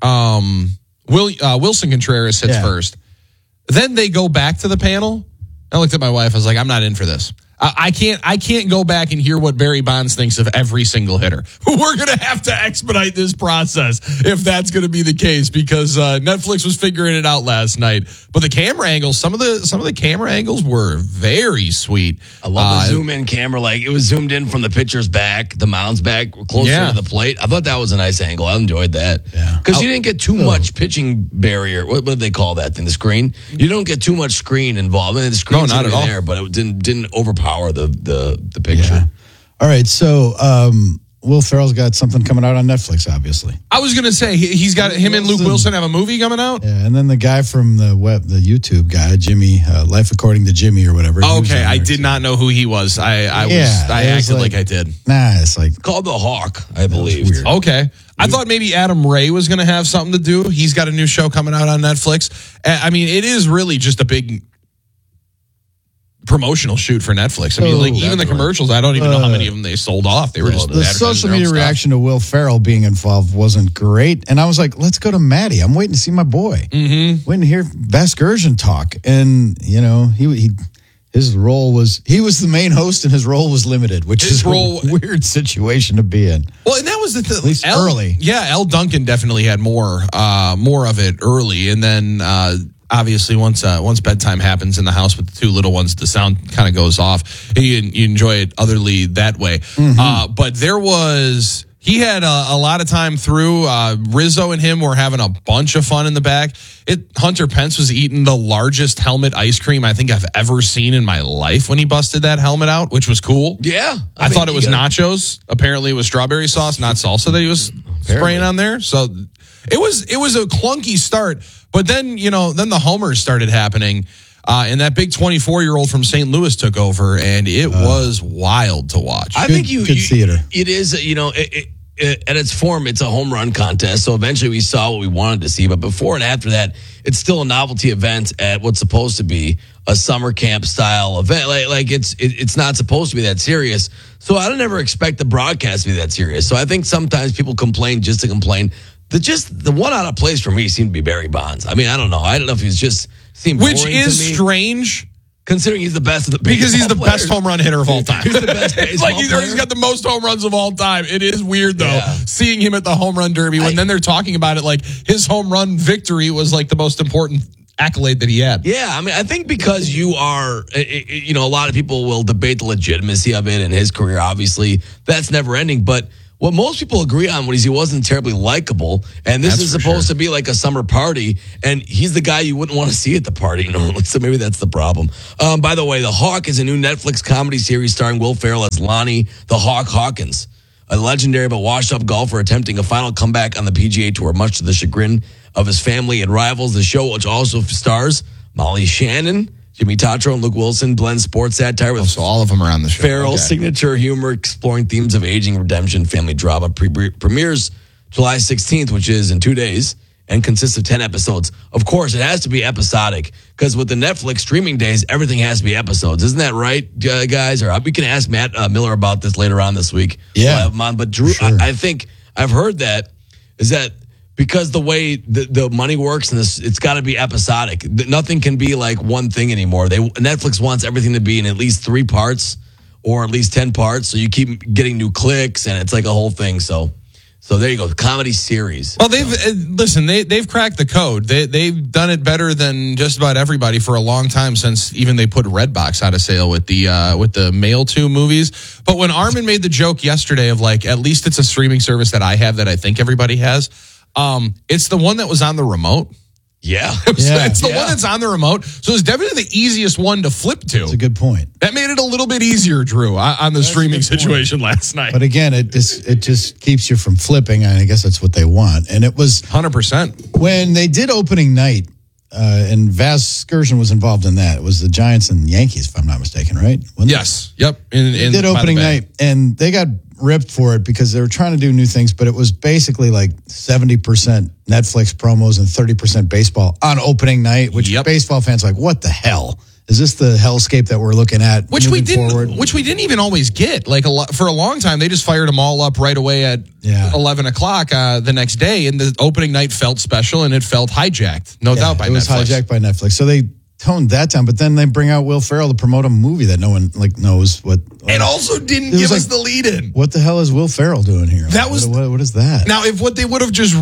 Speaker 2: Wilson Contreras hits first. Then they go back to the panel. I looked at my wife. I was like, I'm not in for this. I can't go back and hear what Barry Bonds thinks of every single hitter. We're going to have to expedite this process if that's going to be the case, because Netflix was figuring it out last night. But the camera angles, some of the camera angles were very sweet.
Speaker 29: I love the zoom in camera. Like it was zoomed in from the pitcher's back, the mound's back, closer to the plate. I thought that was a nice angle. I enjoyed that. Because you didn't get too much pitching barrier. What do they call that thing? The screen? You don't get too much screen involved. I mean, the screen's not at all there, but it didn't overpower the picture.
Speaker 31: Yeah. All right, so Will Ferrell's got something coming out on Netflix, obviously.
Speaker 2: I was going to say he's got him and Luke Wilson have a movie coming out.
Speaker 31: Yeah, and then the guy from the YouTube guy, Jimmy, Life According to Jimmy or whatever.
Speaker 2: Okay, I did not know who he was. I acted like I did.
Speaker 31: Nah, it's like
Speaker 29: called The Hawk, I believe.
Speaker 2: Okay. I thought maybe Adam Ray was going to have something to do. He's got a new show coming out on Netflix. I mean, it is really just a big promotional shoot for Netflix. I mean, like even the commercials, I don't even know how many of them they sold off. They were just
Speaker 31: the social media reaction to Will Ferrell being involved wasn't great, and I was like, let's go to Maddie. I'm waiting to see my boy. Waiting to hear Vasgersian talk, and his role was he was the main host, and his role was limited, which is a weird situation to be in.
Speaker 2: Well, and that was the thing.
Speaker 31: At least early.
Speaker 2: Yeah, L. Duncan definitely had more of it early, and then obviously once bedtime happens in the house with the two little ones, the sound kind of goes off. You enjoy it otherly that way. But he had a lot of time through. Rizzo and him were having a bunch of fun in the back. Hunter Pence was eating the largest helmet ice cream I think I've ever seen in my life when he busted that helmet out, which was cool.
Speaker 29: Yeah.
Speaker 2: I thought it was nachos. Apparently it was strawberry sauce, not salsa that he was spraying on there. So it was a clunky start. But then, then the homers started happening, and that big 24-year-old from St. Louis took over, and it was wild to watch.
Speaker 29: I think
Speaker 31: good theater.
Speaker 29: It is, at its form, it's a home run contest. So eventually we saw what we wanted to see. But before and after that, it's still a novelty event at what's supposed to be a summer camp style event. Like it's not supposed to be that serious. So I don't ever expect the broadcast to be that serious. So I think sometimes people complain just to complain. The one out of place for me seemed to be Barry Bonds. I mean, I don't know. I don't know if he's just seemed boring
Speaker 2: which is
Speaker 29: to me.
Speaker 2: strange
Speaker 29: Considering he's the best of the
Speaker 2: because he's the
Speaker 29: players.
Speaker 2: best home run hitter of all time.
Speaker 29: He's the best baseball
Speaker 2: like he's got the most home runs of all time. It is weird though seeing him at the home run derby when then they're talking about it like his home run victory was like the most important accolade that he had.
Speaker 29: Yeah, I mean, I think because you are, a lot of people will debate the legitimacy of it and his career. Obviously, that's never ending. But what most people agree on is he wasn't terribly likable, and this is supposed to be like a summer party, and he's the guy you wouldn't want to see at the party normally. So maybe that's the problem. By the way, The Hawk is a new Netflix comedy series starring Will Ferrell as Lonnie the Hawk Hawkins, a legendary but washed-up golfer attempting a final comeback on the PGA Tour, much to the chagrin of his family and rivals. The show, which also stars Molly Shannon, Jimmy Tatro, and Luke Wilson, blends sports satire with
Speaker 2: so all of them are on the show.
Speaker 29: Ferrell's signature humor, exploring themes of aging, redemption, family drama. Premieres July 16th, which is in 2 days, and consists of 10 episodes. Of course, it has to be episodic, because with the Netflix streaming days, everything has to be episodes. Isn't that right, guys? Or we can ask Matt Miller about this later on this week.
Speaker 31: Yeah.
Speaker 29: We'll have him on. But Drew, I think I've heard that because the way the money works and it's got to be episodic. Nothing can be like one thing anymore. Netflix wants everything to be in at least 3 parts or at least 10 parts. So you keep getting new clicks and it's like a whole thing. So there you go. The comedy series.
Speaker 2: Well, they've cracked the code. They've done it better than just about everybody for a long time, since even they put Redbox out of sale with the Mail 2 movies. But when Armin made the joke yesterday of like, at least it's a streaming service that I have that I think everybody has. It's the one that was on the remote.
Speaker 29: Yeah.
Speaker 2: It's the one that's on the remote. So it's definitely the easiest one to flip to.
Speaker 31: That's a good point.
Speaker 2: That made it a little bit easier, Drew, on the streaming situation last night.
Speaker 31: But again, it just keeps you from flipping, and I guess that's what they want. And it was
Speaker 2: 100%.
Speaker 31: When they did opening night, and Vaz Skursion was involved in that. It was the Giants and Yankees, if I'm not mistaken, right?
Speaker 2: Yes. Yep.
Speaker 31: They did opening night, and they got ripped for it because they were trying to do new things, but it was basically like 70% Netflix promos and 30% baseball on opening night, which baseball fans are like, what the hell? Is this the hellscape that we're looking at?
Speaker 2: Which we didn't even always get. Like for a long time, they just fired them all up right away at 11 o'clock the next day, and the opening night felt special and it felt hijacked, no doubt by Netflix. It was
Speaker 31: hijacked by Netflix. So they toned that down, but then they bring out Will Ferrell to promote a movie that no one knows what.
Speaker 2: And also didn't give us the lead in.
Speaker 31: What the hell is Will Ferrell doing here? What is that?
Speaker 2: Now, if what they would have just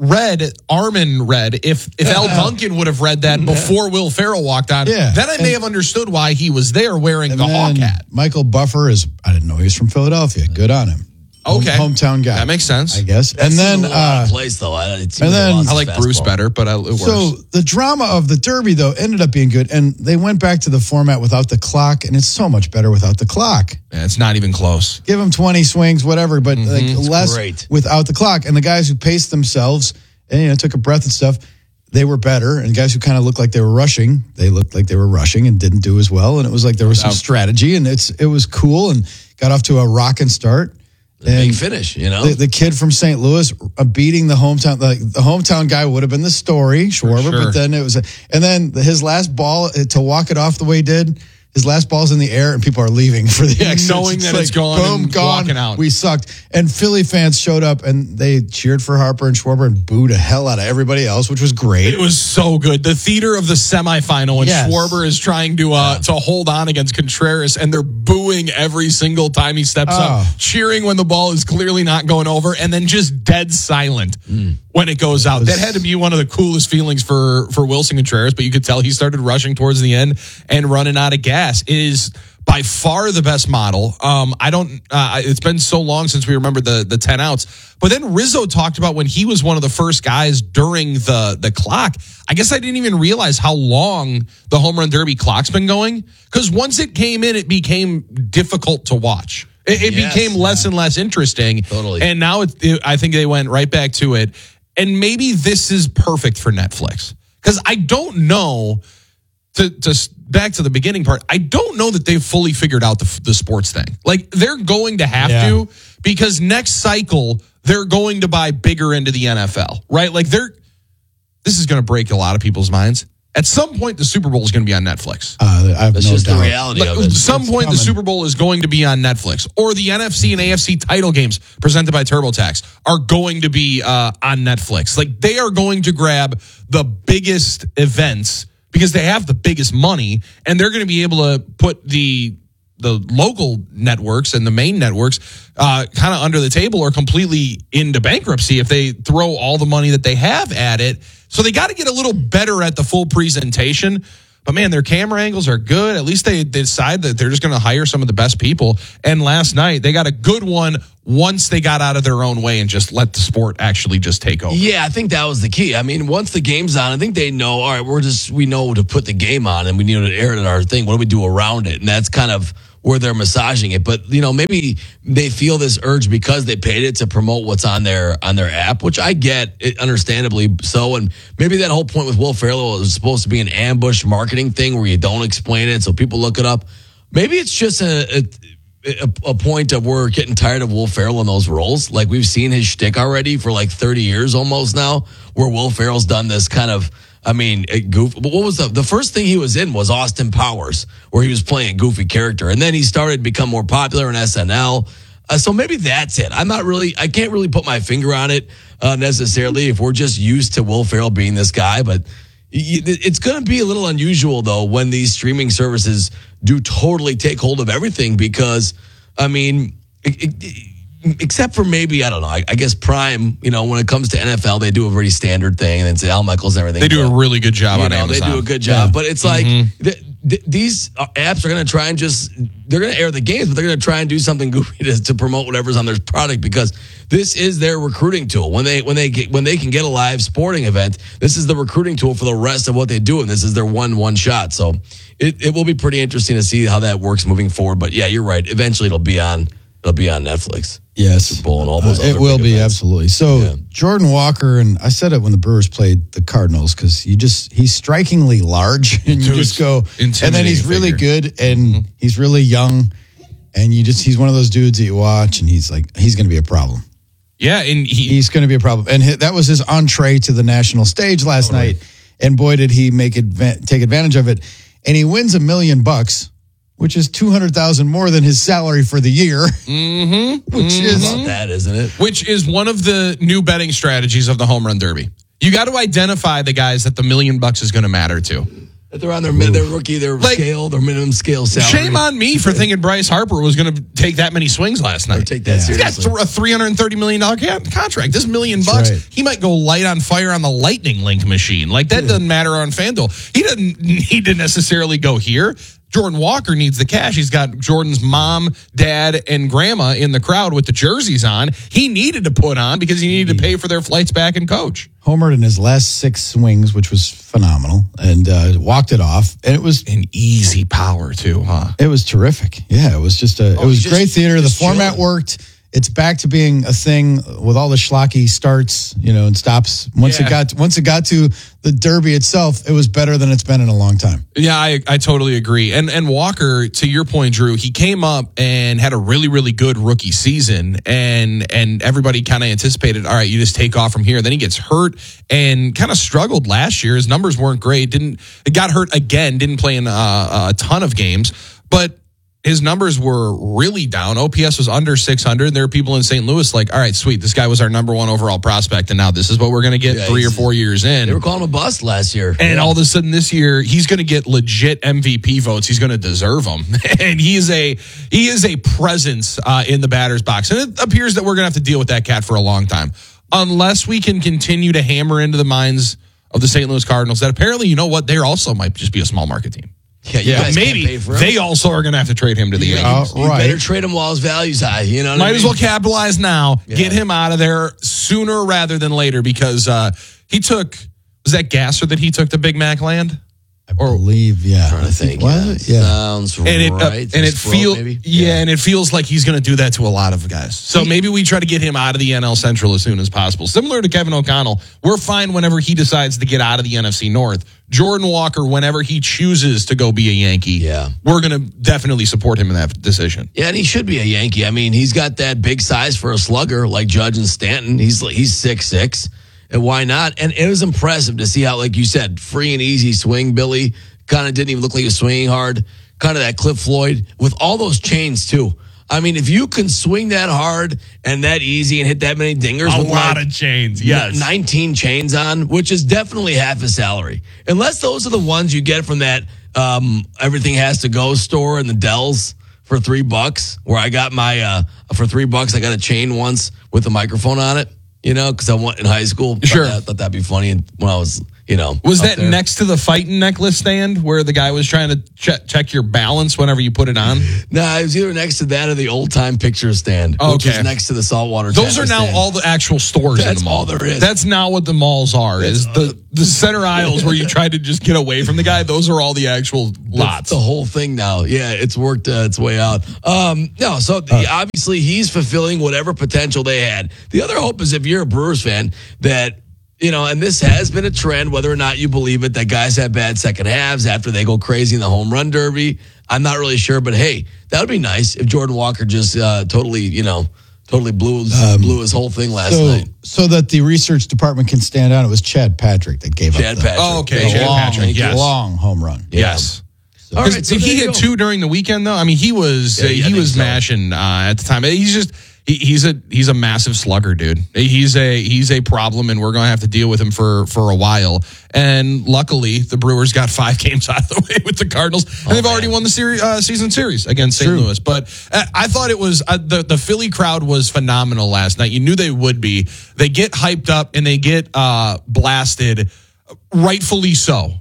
Speaker 2: Armin read, if Al Duncan would have read that before Will Ferrell walked on, then I may have understood why he was there wearing the Hawk hat.
Speaker 31: Michael Buffer I didn't know he was from Philadelphia. Good on him.
Speaker 2: Okay.
Speaker 31: Hometown guy.
Speaker 2: That makes sense.
Speaker 31: I guess.
Speaker 29: That's a lot of place, though. I
Speaker 2: like Bruce better, but it works.
Speaker 31: So the drama of the Derby, though, ended up being good. And they went back to the format without the clock, and it's so much better without the clock.
Speaker 2: Yeah, it's not even close.
Speaker 31: Give them 20 swings, whatever, but less without the clock. And the guys who paced themselves and took a breath and stuff, they were better. And guys who kind of looked like they were rushing, they looked like they were rushing and didn't do as well. And it was like there was some strategy, and it was cool and got off to a rocking start.
Speaker 29: Big finish,
Speaker 31: The kid from St. Louis beating the hometown. The hometown guy would have been the story, Schwarber, but then it was, and then his last ball to walk it off the way he did. His last ball's in the air, and people are leaving for the exit.
Speaker 2: Knowing that it's gone,
Speaker 31: boom,
Speaker 2: and
Speaker 31: gone.
Speaker 2: Walking out.
Speaker 31: We sucked. And Philly fans showed up, and they cheered for Harper and Schwarber and booed the hell out of everybody else, which was great.
Speaker 2: It was so good. The theater of the semifinal when Schwarber is trying to hold on against Contreras, and they're booing every single time he steps up, cheering when the ball is clearly not going over, and then just dead silent when it goes out. That had to be one of the coolest feelings for Wilson Contreras, but you could tell he started rushing towards the end and running out of gas. It is by far the best model. It's been so long since we remember the 10 outs. But then Rizzo talked about when he was one of the first guys during the clock. I guess I didn't even realize how long the home run derby clock's been going. Because once it came in, it became difficult to watch. It became less and less interesting.
Speaker 29: Totally.
Speaker 2: And now I think they went right back to it. And maybe this is perfect for Netflix. Because I don't know, to back to the beginning part, I don't know that they've fully figured out the sports thing. Like, they're going to have to, because next cycle, they're going to buy bigger into the NFL, right? Like, this is going to break a lot of people's minds. At some point, the Super Bowl is going to be on Netflix.
Speaker 29: That's just the reality of it.
Speaker 2: At some point, the Super Bowl is going to be on Netflix. Or the NFC and AFC title games presented by TurboTax are going to be on Netflix. Like, they are going to grab the biggest events because they have the biggest money, and they're going to be able to put the local networks and the main networks kind of under the table or completely into bankruptcy if they throw all the money that they have at it. So they got to get a little better at the full presentation. But, man, their camera angles are good. At least they decide that they're just going to hire some of the best people. And last night, they got a good one once they got out of their own way and just let the sport actually just take over.
Speaker 29: Yeah, I think that was the key. I mean, once the game's on, I think they know, all right, we know to put the game on and we need to air it at our thing. What do we do around it? And that's kind of where they're massaging it. But, maybe they feel this urge because they paid it to promote what's on their app, which I get, understandably so. And maybe that whole point with Will Ferrell was supposed to be an ambush marketing thing where you don't explain it so people look it up. Maybe it's just a point of we're getting tired of Will Ferrell in those roles. Like, we've seen his shtick already for like 30 years almost now, where Will Ferrell's done this kind of, goof. But what was the first thing he was in was Austin Powers, where he was playing a goofy character. And then he started to become more popular in SNL. So maybe that's it. I can't really put my finger on it necessarily if we're just used to Will Ferrell being this guy. But it's going to be a little unusual, though, when these streaming services do totally take hold of everything because, except for maybe, I don't know, I guess Prime, when it comes to NFL, they do a very standard thing, and it's Al Michaels and everything.
Speaker 2: They do a really good job on Amazon.
Speaker 29: They do a good job, but it's like these apps are going to try and they're going to air the games, but they're going to try and do something goofy to promote whatever's on their product because this is their recruiting tool. When they can get a live sporting event, this is the recruiting tool for the rest of what they do, and this is their one shot. So it will be pretty interesting to see how that works moving forward. But yeah, you're right. Eventually, it'll be on Netflix.
Speaker 31: Yes.
Speaker 29: Super Bowl and all those
Speaker 31: it will be, events. Absolutely. So Jordan Walker, and I said it when the Brewers played the Cardinals, because he's strikingly large, and you just go, and then he's really good, and he's really young, and he's one of those dudes that you watch, and he's going to be a problem.
Speaker 2: Yeah, and
Speaker 31: he's going to be a problem. And that was his entree to the national stage last night, and boy, did he take advantage of it. And he wins $1 million, which is $200,000 more than his salary for the year. Which is
Speaker 29: about that, isn't it?
Speaker 2: Which is one of the new betting strategies of the Home Run Derby. You got to identify the guys that the $1 million is going to matter to.
Speaker 29: That they're on their rookie, their minimum scale salary.
Speaker 2: Shame on me for thinking Bryce Harper was going to take that many swings last night.
Speaker 29: Take that seriously.
Speaker 2: He's got a $330 million contract. This $1 million, he might go light on fire on the Lightning Link machine. Like, that doesn't matter on FanDuel. He doesn't need to necessarily go here. Jordan Walker needs the cash. He's got Jordan's mom, dad, and grandma in the crowd with the jerseys on. He needed to put on because he needed to pay for their flights back and coach.
Speaker 31: Homered in his last 6 swings, which was phenomenal, and walked it off. And it was
Speaker 2: an easy power too, huh?
Speaker 31: It was terrific. Yeah, it was just it was great theater. The format worked. It's back to being a thing with all the schlocky starts, and stops. Once it got to the Derby itself, it was better than it's been in a long time.
Speaker 2: Yeah, I totally agree. And Walker, to your point, Drew, he came up and had a really, really good rookie season, and everybody kind of anticipated, all right, you just take off from here. Then he gets hurt and kind of struggled last year. His numbers weren't great. It got hurt again. Didn't play in a ton of games, but his numbers were really down. OPS was under 600. There were people in St. Louis like, all right, sweet, this guy was our number 1 overall prospect, and now this is what we're going to get 3 or 4 years in.
Speaker 29: They were calling him a bust last year.
Speaker 2: And all of a sudden this year, he's going to get legit MVP votes. He's going to deserve them. And he is a presence in the batter's box. And it appears that we're going to have to deal with that cat for a long time. Unless we can continue to hammer into the minds of the St. Louis Cardinals that apparently, you know what, they also might just be a small market team.
Speaker 29: Yeah,
Speaker 2: maybe they also are going to have to trade him to the Yankees.
Speaker 29: You better trade him while his value's high. You know,
Speaker 2: might as well capitalize now. Yeah. Get him out of there sooner rather than later because he took. Was that Gasser that he took to Big Mac Land?
Speaker 31: I believe, yeah.
Speaker 29: I'm trying to think.
Speaker 31: Was it? Yeah.
Speaker 29: Sounds right.
Speaker 2: And it feels like he's going to do that to a lot of guys. So maybe we try to get him out of the NL Central as soon as possible. Similar to Kevin O'Connell, we're fine whenever he decides to get out of the NFC North. Jordan Walker, whenever he chooses to go be a Yankee, we're going to definitely support him in that decision.
Speaker 29: Yeah, and he should be a Yankee. I mean, he's got that big size for a slugger like Judge and Stanton. He's 6'6". And why not? And it was impressive to see how, like you said, free and easy swing, Billy. Kind of didn't even look like he was swinging hard. Kind of that Cliff Floyd with all those chains, too. I mean, if you can swing that hard and that easy and hit that many dingers,
Speaker 2: a lot of chains, yes.
Speaker 29: 19 chains on, which is definitely half his salary. Unless those are the ones you get from that Everything Has to Go store in the Dells for $3, where I got my, for $3, I got a chain once with a microphone on it, because I went in high school.
Speaker 2: Sure.
Speaker 29: I thought that'd be funny when I was,
Speaker 2: Was that there. Next to the fighting necklace stand where the guy was trying to check your balance whenever you put it on?
Speaker 29: Nah, it was either next to that or the old time picture stand, which is next to the saltwater.
Speaker 2: Those are now
Speaker 29: stand.
Speaker 2: all the actual stores in the mall.
Speaker 29: All there is.
Speaker 2: That's now what the malls are. Is the center aisles where you try to just get away from the guy. Those are all the actual lots.
Speaker 29: That's the whole thing now. Yeah, it's worked its way out. Obviously he's fulfilling whatever potential they had. The other hope is if you're a Brewers fan that. And this has been a trend, whether or not you believe it, that guys have bad second halves after they go crazy in the home run derby. I'm not really sure, but hey, that would be nice if Jordan Walker just totally blew his whole thing last night.
Speaker 31: So that the research department can stand out, it was Chad Patrick that gave
Speaker 29: Chad
Speaker 31: up
Speaker 29: Patrick.
Speaker 2: Oh, okay. Chad Patrick, yes.
Speaker 31: Long home run.
Speaker 2: Yes.
Speaker 29: All right, so
Speaker 2: he hit 2 during the weekend, though? I mean, he was mashing at the time. He's just... He's a massive slugger, dude. He's a problem, and we're going to have to deal with him for a while. And luckily, the Brewers got 5 games out of the way with the Cardinals, and they've already won the season series against St. Louis. But I thought it was the Philly crowd was phenomenal last night. You knew they would be. They get hyped up and they get blasted, rightfully so.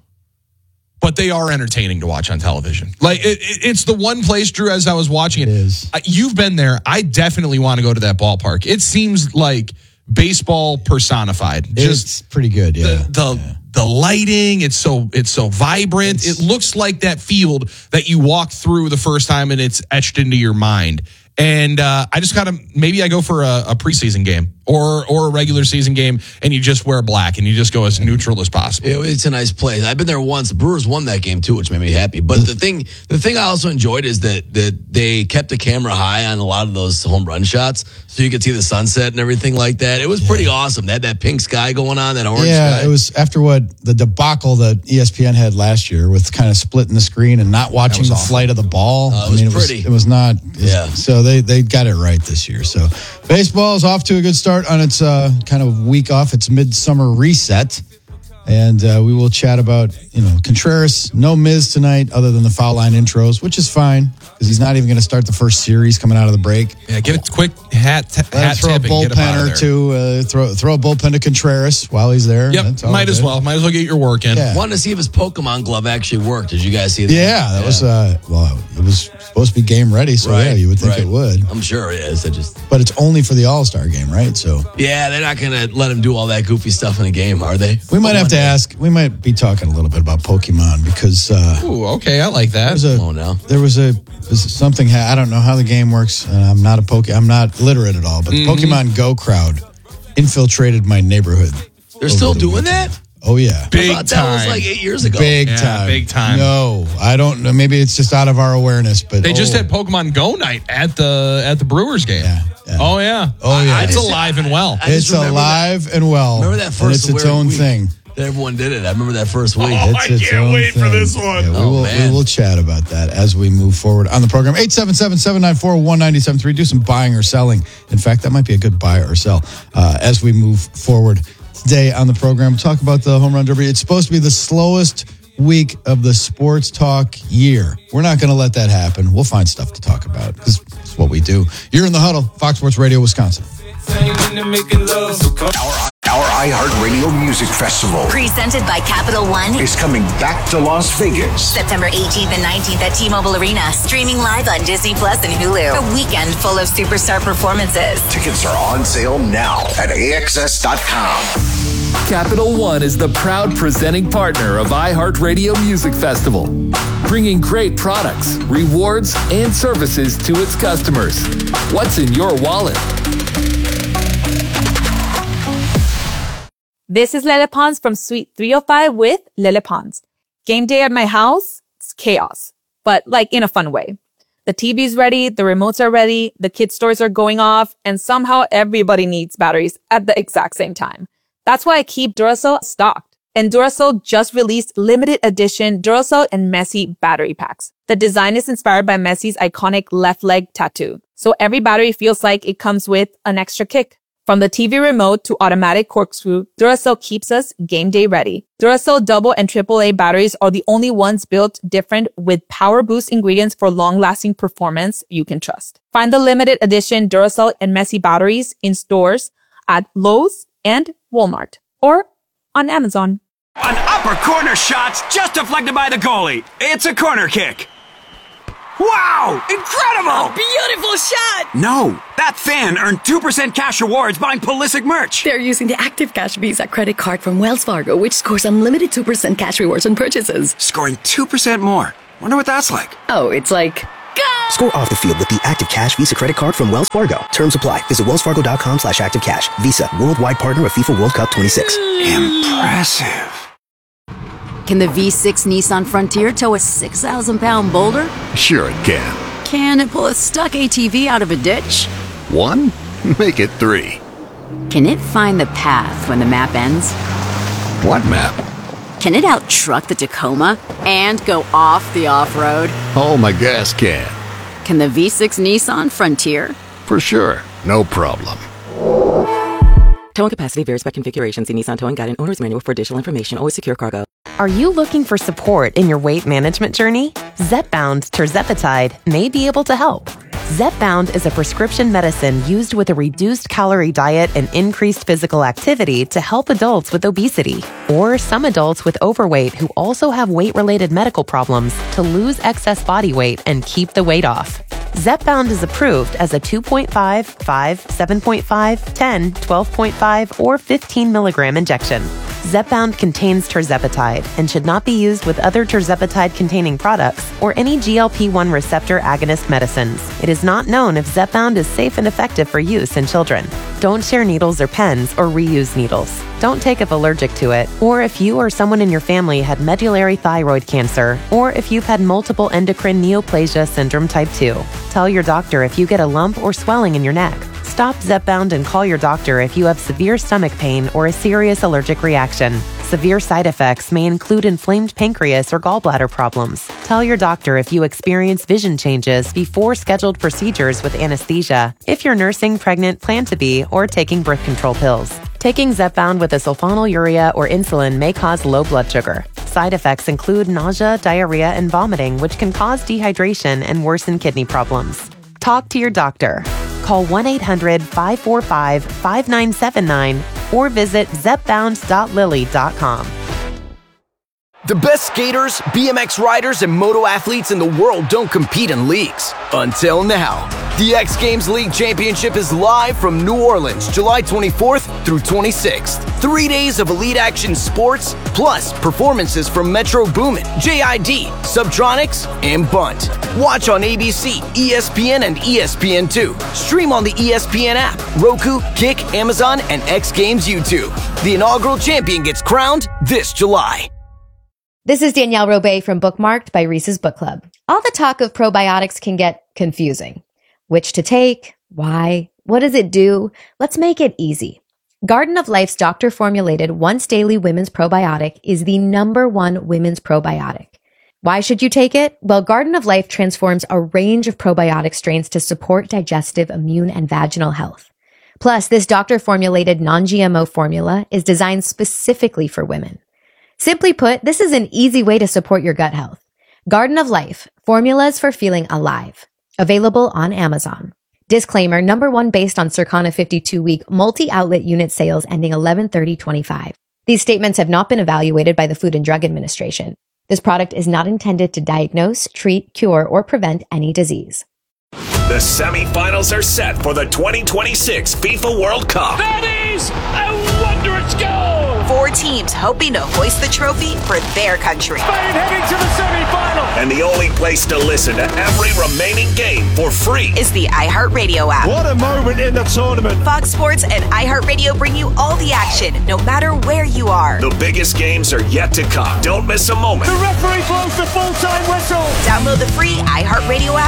Speaker 2: But they are entertaining to watch on television. Like it's the one place, Drew, as I was watching it. You've been there. I definitely want to go to that ballpark. It seems like baseball personified.
Speaker 31: It's pretty good. Yeah.
Speaker 2: The lighting. It's so vibrant. It looks like that field that you walk through the first time and it's etched into your mind. And I just maybe I go for a preseason game or a regular season game, and you just wear black and you just go as neutral as possible.
Speaker 29: It's a nice place. I've been there once. The Brewers won that game too, which made me happy. But the thing I also enjoyed is that they kept the camera high on a lot of those home run shots, so you could see the sunset and everything like that. It was pretty awesome. That pink sky going on, that orange sky.
Speaker 31: Yeah, it was after the debacle that ESPN had last year with kind of splitting the screen and not watching the flight of the ball.
Speaker 29: It
Speaker 31: was not.
Speaker 29: Yeah.
Speaker 31: So they got it right this year. So baseball is off to a good start on its kind of week off, its midsummer reset. And we will chat about, Contreras, no Miz tonight other than the foul line intros, which is fine because he's not even going to start the first series coming out of the break.
Speaker 2: Yeah, get a quick hat tip
Speaker 31: throw a bullpen or two. Throw a bullpen to Contreras while he's there.
Speaker 2: Yep, might as well get your work in.
Speaker 29: Yeah. Wanted to see if his Pokemon glove actually worked. Did you guys see that?
Speaker 31: Yeah, that was, it was supposed to be game ready, so yeah, you would think it would.
Speaker 29: I'm sure it is.
Speaker 31: But it's only for the All-Star game, right? So
Speaker 29: yeah, they're not going to let him do all that goofy stuff in a game, are they?
Speaker 31: We might have to ask. We might be talking a little bit about Pokemon because.
Speaker 2: Ooh, okay, I like that.
Speaker 31: There was something. I don't know how the game works. I'm not literate at all. But the Pokemon Go crowd infiltrated my neighborhood.
Speaker 29: They're still doing that?
Speaker 31: Oh yeah,
Speaker 29: big time. That was like 8 years ago.
Speaker 31: Big time. No, I don't know. Maybe it's just out of our awareness. But
Speaker 2: they just had Pokemon Go night at the Brewers game.
Speaker 31: Yeah.
Speaker 2: Oh yeah. It's alive and well.
Speaker 31: It's alive and well.
Speaker 29: Remember that first?
Speaker 31: And it's its own thing.
Speaker 29: Everyone did it. I remember that first week.
Speaker 2: I can't wait for this one.
Speaker 31: Yeah, we will chat about that as we move forward on the program. 877-794-1973. Do some buying or selling. In fact, that might be a good buy or sell as we move forward today on the program. Talk about the Home Run Derby. It's supposed to be the slowest week of the sports talk year. We're not going to let that happen. We'll find stuff to talk about because it's what we do. You're in the Huddle, Fox Sports Radio, Wisconsin.
Speaker 3: Our iHeartRadio Music Festival,
Speaker 4: presented by Capital One,
Speaker 3: is coming back to Las Vegas.
Speaker 4: September 18th and 19th at T-Mobile Arena. Streaming live on Disney Plus and Hulu. A weekend full of superstar performances.
Speaker 3: Tickets are on sale now at AXS.com.
Speaker 5: Capital One is the proud presenting partner of iHeartRadio Music Festival, bringing great products, rewards, and services to its customers. What's in your wallet?
Speaker 8: This is Lele Pons from Suite 305 with Lele Pons. Game day at my house, it's chaos, but like in a fun way. The TV's ready, the remotes are ready, the kids' toys are going off, and somehow everybody needs batteries at the exact same time. That's why I keep Duracell stocked. And Duracell just released limited edition Duracell and Messi battery packs. The design is inspired by Messi's iconic left leg tattoo. so every battery feels like it comes with an extra kick. From the TV remote to automatic corkscrew, Duracell keeps us game day ready. Duracell double and AAA batteries are the only ones built different with power boost ingredients for long-lasting performance you can trust. Find the limited edition Duracell and Messi batteries in stores at Lowe's and Walmart or on Amazon.
Speaker 9: An upper corner shot's just deflected by the goalie. It's a corner kick. Wow! Incredible!
Speaker 10: A beautiful shot!
Speaker 9: No, that fan earned 2% cash rewards buying Pulisic merch.
Speaker 10: They're using the Active Cash Visa credit card from Wells Fargo, which scores unlimited 2% cash rewards on purchases.
Speaker 9: Scoring 2% more. Wonder what that's like.
Speaker 10: Oh, it's like... Go!
Speaker 13: Score off the field with the Active Cash Visa credit card from Wells Fargo. Terms apply. Visit wellsfargo.com/activecash. Visa, worldwide partner of FIFA World Cup 26.
Speaker 9: Impressive.
Speaker 18: Can the V6 Nissan Frontier tow a 6,000-pound boulder?
Speaker 14: Sure it can.
Speaker 18: Can it pull a stuck ATV out of a ditch?
Speaker 14: 1? Make it 3.
Speaker 18: Can it find the path when the map ends?
Speaker 14: What map?
Speaker 18: Can it out-truck the Tacoma and go off the off-road?
Speaker 14: Oh, my gas can.
Speaker 18: Can the V6 Nissan Frontier?
Speaker 14: For sure. No problem.
Speaker 20: Towing capacity varies by configuration. See Nissan Towing Guide and Owner's Manual for additional information. Always secure cargo.
Speaker 21: Are you looking for support in your weight management journey? Zepbound tirzepatide may be able to help. Zepbound is a prescription medicine used with a reduced calorie diet and increased physical activity to help adults with obesity or some adults with overweight who also have weight-related medical problems to lose excess body weight and keep the weight off. Zepbound is approved as a 2.5, 5, 7.5, 10, 12.5, or 15 milligram injection. Zepbound contains tirzepatide and should not be used with other tirzepatide-containing products or any GLP-1 receptor agonist medicines. It is not known if Zepbound is safe and effective for use in children. Don't share needles or pens or reuse needles. Don't take if allergic to it, or if you or someone in your family had medullary thyroid cancer, or if you've had multiple endocrine neoplasia syndrome type 2. Tell your doctor if you get a lump or swelling in your neck. Stop Zepbound and call your doctor if you have severe stomach pain or a serious allergic reaction. Severe side effects may include inflamed pancreas or gallbladder problems. Tell your doctor if you experience vision changes before scheduled procedures with anesthesia, if you're nursing, pregnant, plan to be, or taking birth control pills. Taking Zepbound with a sulfonylurea or insulin may cause low blood sugar. Side effects include nausea, diarrhea, and vomiting, which can cause dehydration and worsen kidney problems. Talk to your doctor. Call 1-800-545-5979 or visit zepbound.lily.com.
Speaker 23: The best skaters, BMX riders, and moto athletes in the world don't compete in leagues. Until now. The X Games League Championship is live from New Orleans, July 24th through 26th. 3 days of elite action sports, plus performances from Metro Boomin, JID, Subtronics, and Bunt. Watch on ABC, ESPN, and ESPN2. Stream on the ESPN app, Roku, Kick, Amazon, and X Games YouTube. The inaugural champion gets crowned this July.
Speaker 24: This is Danielle Robay from Bookmarked by Reese's Book Club. All the talk of probiotics can get confusing. Which to take? Why? What does it do? Let's make it easy. Garden of Life's doctor-formulated once daily women's probiotic is the #1 women's probiotic. Why should you take it? Well, Garden of Life transforms a range of probiotic strains to support digestive, immune, and vaginal health. Plus, this doctor-formulated non-GMO formula is designed specifically for women. Simply put, this is an easy way to support your gut health. Garden of Life, formulas for feeling alive. Available on Amazon. Disclaimer, #1 based on Circana 52-week multi-outlet unit sales ending 11/30/25. These statements have not been evaluated by the Food and Drug Administration. This product is not intended to diagnose, treat, cure, or prevent any disease.
Speaker 7: The semifinals are set for the 2026 FIFA World Cup.
Speaker 17: That is a wondrous goal!
Speaker 4: 4 teams hoping to hoist the trophy for their country.
Speaker 17: Spain heading to the semifinal!
Speaker 7: And the only place to listen to every remaining game for free
Speaker 4: is the iHeartRadio app.
Speaker 17: What a moment in the tournament!
Speaker 4: Fox Sports and iHeartRadio bring you all the action, no matter where you are.
Speaker 7: The biggest games are yet to come. Don't miss a moment.
Speaker 17: The referee blows the full-time whistle!
Speaker 4: Download the free iHeartRadio app